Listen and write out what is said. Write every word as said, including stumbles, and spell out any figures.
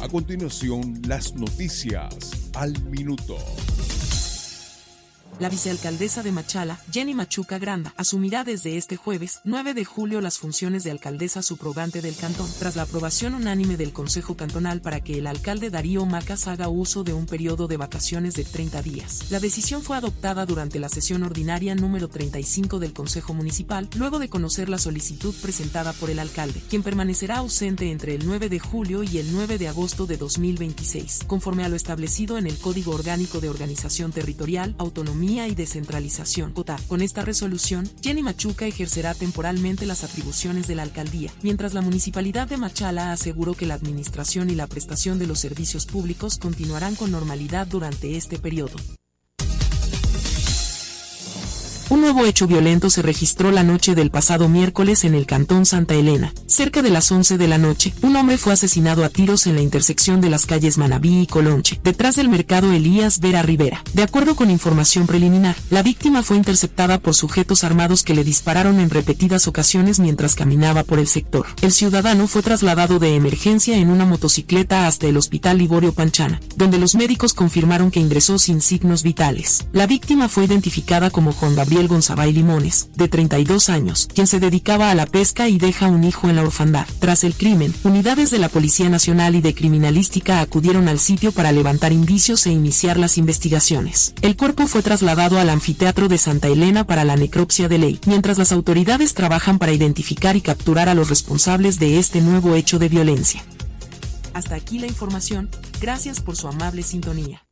A continuación, las noticias al minuto. La vicealcaldesa de Machala, Jenny Machuca Granda, asumirá desde este jueves, nueve de julio, las funciones de alcaldesa subrogante del cantón, tras la aprobación unánime del Consejo Cantonal para que el alcalde Darío Macas haga uso de un periodo de vacaciones de treinta días. La decisión fue adoptada durante la sesión ordinaria número treinta y cinco del Consejo Municipal, luego de conocer la solicitud presentada por el alcalde, quien permanecerá ausente entre el nueve de julio y el nueve de agosto de dos mil veintiséis, conforme a lo establecido en el Código Orgánico de Organización Territorial, Autonomía y Descentralización. Con esta resolución, Jenny Machuca ejercerá temporalmente las atribuciones de la alcaldía, mientras la Municipalidad de Machala aseguró que la administración y la prestación de los servicios públicos continuarán con normalidad durante este periodo. Un nuevo hecho violento se registró la noche del pasado miércoles en el cantón Santa Elena. Cerca de las once de la noche, un hombre fue asesinado a tiros en la intersección de las calles Manabí y Colonche, detrás del mercado Elías Vera Rivera. De acuerdo con información preliminar, la víctima fue interceptada por sujetos armados que le dispararon en repetidas ocasiones mientras caminaba por el sector. El ciudadano fue trasladado de emergencia en una motocicleta hasta el Hospital Liborio Panchana, donde los médicos confirmaron que ingresó sin signos vitales. La víctima fue identificada como Juan Gabriel Gonzabay Limones, de treinta y dos años, quien se dedicaba a la pesca y deja un hijo en la orfandad. Tras el crimen, unidades de la Policía Nacional y de Criminalística acudieron al sitio para levantar indicios e iniciar las investigaciones. El cuerpo fue trasladado al anfiteatro de Santa Elena para la necropsia de ley, mientras las autoridades trabajan para identificar y capturar a los responsables de este nuevo hecho de violencia. Hasta aquí la información, gracias por su amable sintonía.